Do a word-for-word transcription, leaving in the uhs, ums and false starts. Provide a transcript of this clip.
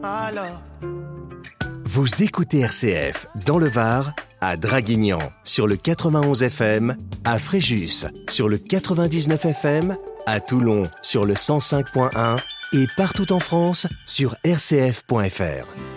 Alors. Vous écoutez R C F dans le Var, à Draguignan sur le quatre-vingt-onze F M, à Fréjus sur le quatre-vingt-dix-neuf F M, à Toulon sur le cent cinq point un et partout en France sur r c f point f r.